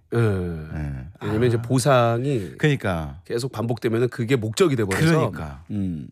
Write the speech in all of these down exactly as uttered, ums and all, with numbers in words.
예. 네. 왜냐면 아. 이제 보상이 그러니까 계속 반복되면은 그게 목적이 돼 버려서. 그러니까. 음.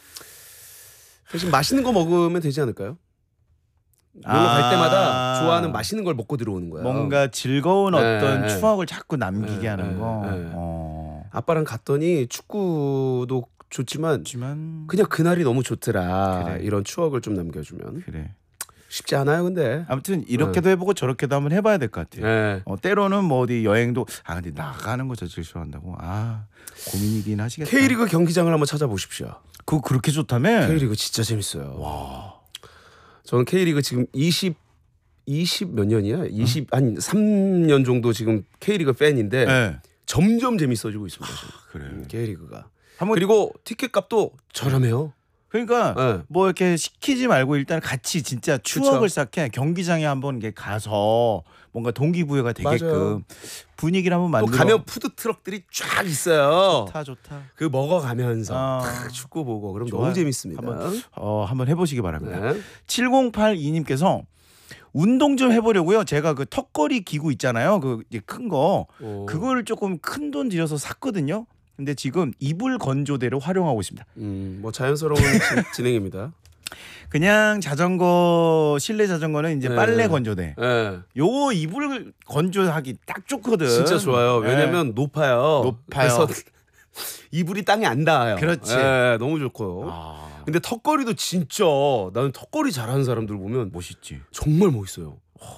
대신 맛있는 거 먹으면 되지 않을까요? 놀러 갈 때마다 좋아하는 맛있는 걸 먹고 들어오는 거야. 뭔가 즐거운 어떤 네, 추억을 자꾸 남기게 네, 하는 거. 네, 네. 어. 아빠랑 갔더니 축구도 좋지만 하지만 그냥 그날이 너무 좋더라. 그래. 이런 추억을 좀 남겨주면. 그래. 쉽지 않아요, 근데. 아무튼 이렇게도 네. 해보고 저렇게도 한번 해봐야 될 것 같아요. 네. 어, 때로는 뭐 어디 여행도 아 근데 나가는 거 저 제일 싫어한다고. 아 고민이긴 하시겠다. K리그 경기장을 한번 찾아보십시오. 그거 그렇게 좋다며? K리그 진짜 재밌어요. 와. 저는 K리그 지금 이십, 이십 몇 년이야? 이십, 어? 한 삼 년 정도 지금 K리그 팬인데 네. 점점 재밌어지고 있습니다. 아, 그래. 음, K리그가. 한번 그리고 티켓 값도 저렴해요. 그러니까 네. 뭐 이렇게 시키지 말고 일단 같이 진짜 추억을 그쵸. 쌓게 경기장에 한번 가서 뭔가 동기부여가 되게끔 맞아요. 분위기를 한번 만들어. 또 가면 푸드 트럭들이 쫙 있어요. 좋다 좋다. 그 먹어가면서 어. 축구 보고 그럼 좋아요. 너무 재밌습니다. 한번, 어, 한번 해보시기 바랍니다. 네. 칠공팔이 님께서 운동 좀 해보려고요. 제가 그 턱걸이 기구 있잖아요. 그 큰 거 그걸 조금 큰 돈 들여서 샀거든요. 근데 지금 이불 건조대로 활용하고 있습니다. 음, 뭐 자연스러운 진행입니다. 그냥 자전거 실내 자전거는 이제 네. 빨래 건조대. 네. 요 이불 건조하기 딱 좋거든. 진짜 좋아요. 왜냐면 네. 높아요. 높아요. 그래서 이불이 땅에 안 닿아요. 그렇지. 네, 너무 좋고요. 아. 근데 턱걸이도 진짜 나는 턱걸이 잘하는 사람들 보면 멋있지. 정말 멋있어요.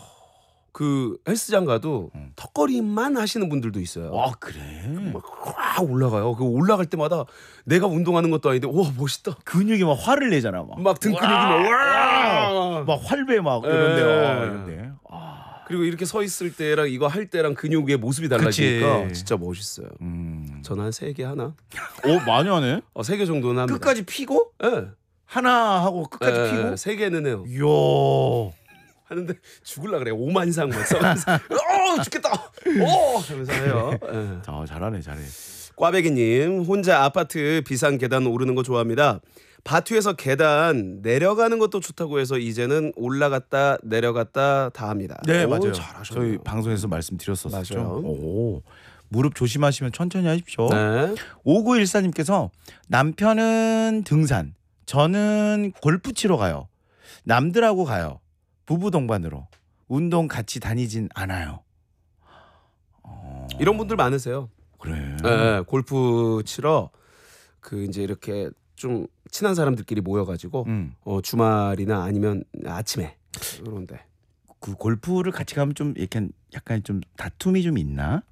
그 헬스장 가도 응. 턱걸이만 하시는 분들도 있어요. 아 그래? 막 확 올라가요. 그 올라갈 때마다 내가 운동하는 것도 아닌데 와 멋있다. 근육이 막 화를 내잖아. 막, 막 등 근육이 막, 와! 막 활배 막 이런데. 어, 이런데. 아. 그리고 이렇게 서 있을 때랑 이거 할 때랑 근육의 모습이 달라지니까 그치. 진짜 멋있어요. 음. 저는 한 세 개 하나. 오 많이 하네. 어, 세 개 정도는 합니다. 끝까지 피고? 네. 하나 하고 끝까지 네, 피고? 세 개는 해요. 이야. 하는데 죽을라 그래. 오만상 막 써면서 어 죽겠다. 어 하면서 해요. 네. 아, 잘하네 잘해. 꽈배기님 혼자 아파트 비상 계단 오르는 거 좋아합니다. 밭위에서 계단 내려가는 것도 좋다고 해서 이제는 올라갔다 내려갔다 다 합니다. 네 오, 맞아요. 잘하셨네요. 저희 방송에서 말씀드렸었죠. 맞아요. 오, 무릎 조심하시면 천천히 하십시오. 네. 오구일사 님께서 남편은 등산, 저는 골프 치러 가요. 남들하고 가요. 부부 동반으로. 운동 같이 다니진 않아요. 어... 이런 분들 많으세요. 그래. 네, 골프 치러 그 이제 이렇게 좀 친한 사람들끼리 모여가지고 음. 어, 주말이나 아니면 아침에 그런데 그 골프를 같이 가면 좀 약간 약간 좀 다툼이 좀 있나?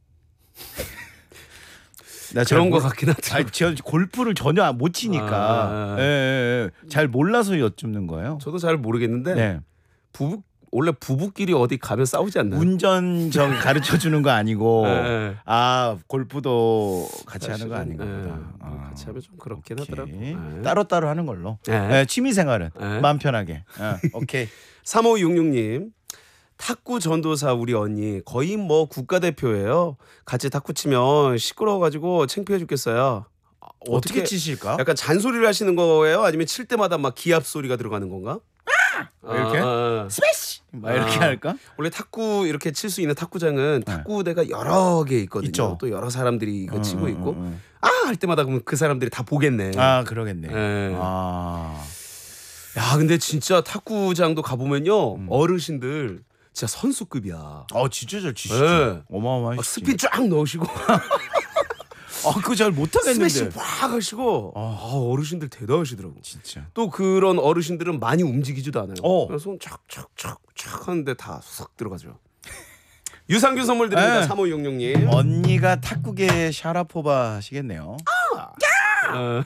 나 그런 거 같긴 하다. 아니, 저 골프를 전혀 못 치니까 아, 예, 예, 예. 잘 몰라서 여쭙는 거예요. 저도 잘 모르겠는데 네. 부부 원래 부부끼리 어디 가면 싸우지 않나요? 운전 저 가르쳐 주는 거 아니고 네. 아 골프도 같이 하는 거 아닌가 네. 보다. 아. 같이 하면 좀 그렇긴 하더라고. 네. 따로 따로 하는 걸로. 네. 네, 취미 생활은 네. 마음 편하게. 네. 오케이. 삼오육육 님 탁구 전도사 우리 언니 거의 뭐 국가대표예요. 같이 탁구 치면 시끄러워가지고 창피해 죽겠어요. 어떻게, 어떻게 치실까? 약간 잔소리를 하시는 거예요? 아니면 칠 때마다 막 기합 소리가 들어가는 건가? 아! 이렇게? 아, 스매시! 막 이렇게 아. 할까? 원래 탁구 이렇게 칠 수 있는 탁구장은 탁구대가 여러 개 있거든요. 있죠. 또 여러 사람들이 이거 음, 치고 있고 음, 음. 아! 할 때마다 그러면 그 사람들이 다 보겠네. 아 그러겠네. 네. 아. 야 근데 진짜 탁구장도 가보면요 음. 어르신들 진짜 선수급이야. 아 진짜 잘 치시죠. 네. 어마어마하시죠. 스핀 쫙 넣으시고 아 그거 잘 못하겠는데. 스매시 팍 하시고 아, 어르신들 대단하시더라고. 진짜. 또 그런 어르신들은 많이 움직이지도 않아요. 어. 그냥 손 착착착착 하는데 다 싹 들어가죠. 유산균 선물 드립니다. 네. 삼오육육 님. 언니가 탁구계 샤라포바시겠네요. 아! 야!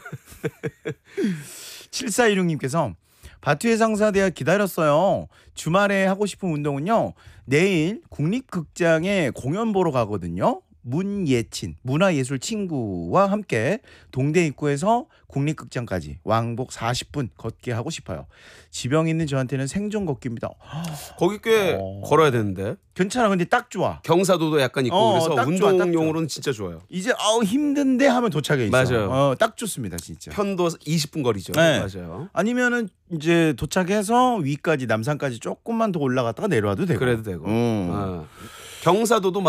칠사일육 님께서 바투의 상사대학 기다렸어요. 주말에 하고 싶은 운동은요. 내일 국립극장에 공연 보러 가거든요. 문예친 문화예술 친구와 함께 동대 입구에서 국립극장까지 왕복 사십 분 걷게 하고 싶어요. 지병 있는 저한테는 생존 걷기입니다. 거기 꽤 어... 걸어야 되는데 괜찮아. 근데 딱 좋아. 경사도도 약간 있고 어, 그래서 딱 운동용으로는 좋아, 진짜 좋아요. 이제 아우 힘든데 하면 도착해 있어. 맞아요. 어, 딱 좋습니다 진짜. 편도 이십 분 거리죠. 네. 맞아요. 아니면은 이제 도착해서 위까지 남산까지 조금만 더 올라갔다가 내려와도 되고. 그래도 되고. 음. 어. 경사도도